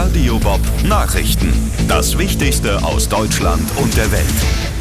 Radio Bob Nachrichten. Das Wichtigste aus Deutschland und der Welt.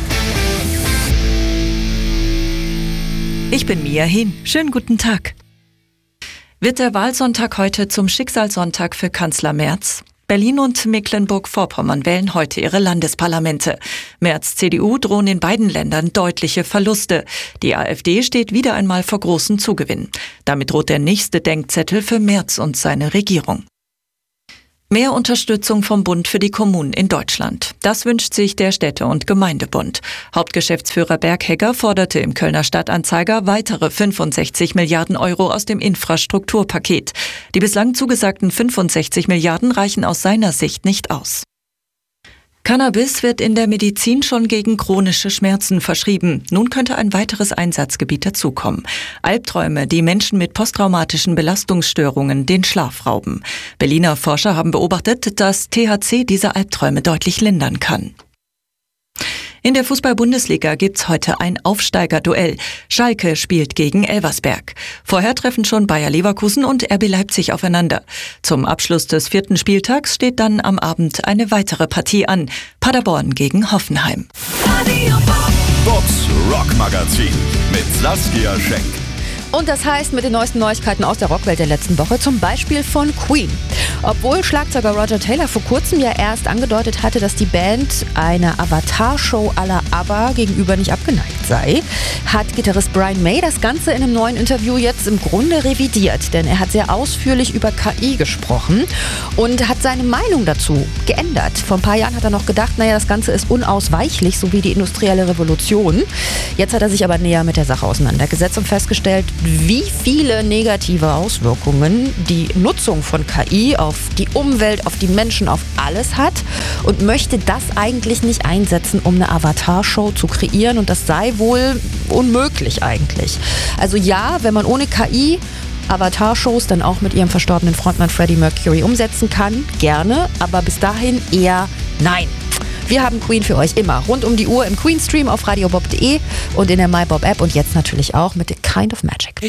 Ich bin Mia Hin. Schönen guten Tag. Wird der Wahlsonntag heute zum Schicksalssonntag für Kanzler Merz? Berlin und Mecklenburg-Vorpommern wählen heute ihre Landesparlamente. Merz' CDU drohen in beiden Ländern deutliche Verluste. Die AfD steht wieder einmal vor großen Zugewinnen. Damit droht der nächste Denkzettel für Merz und seine Regierung. Mehr Unterstützung vom Bund für die Kommunen in Deutschland. Das wünscht sich der Städte- und Gemeindebund. Hauptgeschäftsführer Berghegger forderte im Kölner Stadtanzeiger weitere 65 Milliarden Euro aus dem Infrastrukturpaket. Die bislang zugesagten 65 Milliarden reichen aus seiner Sicht nicht aus. Cannabis wird in der Medizin schon gegen chronische Schmerzen verschrieben. Nun könnte ein weiteres Einsatzgebiet dazukommen. Albträume, die Menschen mit posttraumatischen Belastungsstörungen den Schlaf rauben. Berliner Forscher haben beobachtet, dass THC diese Albträume deutlich lindern kann. In der Fußball-Bundesliga gibt's heute ein Aufsteigerduell. Schalke spielt gegen Elversberg. Vorher treffen schon Bayer Leverkusen und RB Leipzig aufeinander. Zum Abschluss des 4. Spieltags steht dann am Abend eine weitere Partie an. Paderborn gegen Hoffenheim. Bobs Rockmagazin mit Saskia Schenk. Und das heißt mit den neuesten Neuigkeiten aus der Rockwelt der letzten Woche, zum Beispiel von Queen. Obwohl Schlagzeuger Roger Taylor vor kurzem ja erst angedeutet hatte, dass die Band einer Avatar-Show à la ABBA gegenüber nicht abgeneigt sei, hat Gitarrist Brian May das Ganze in einem neuen Interview jetzt im Grunde revidiert. Denn er hat sehr ausführlich über KI gesprochen und hat seine Meinung dazu geändert. Vor ein paar Jahren hat er noch gedacht, das Ganze ist unausweichlich, so wie die industrielle Revolution. Jetzt hat er sich aber näher mit der Sache auseinandergesetzt und festgestellt, wie viele negative Auswirkungen die Nutzung von KI auf die Umwelt, auf die Menschen, auf alles hat und möchte das eigentlich nicht einsetzen, um eine Avatar-Show zu kreieren, und das sei wohl unmöglich eigentlich. Also ja, wenn man ohne KI Avatar-Shows dann auch mit ihrem verstorbenen Frontmann Freddie Mercury umsetzen kann, gerne, aber bis dahin eher nein. Wir haben Queen für euch immer rund um die Uhr im Queen-Stream auf radiobob.de und in der MyBob-App und jetzt natürlich auch mit The Kind of Magic.